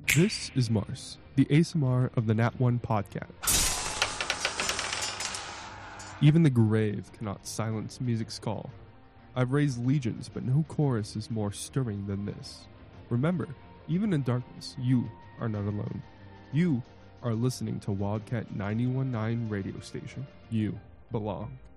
This is Mars, the ASMR of the Nat 1 podcast. Even the grave cannot silence music's call. I've raised legions, but no chorus is more stirring than this. Remember, even in darkness, you are not alone. You are listening to Wildcat 91.9 radio station. You belong.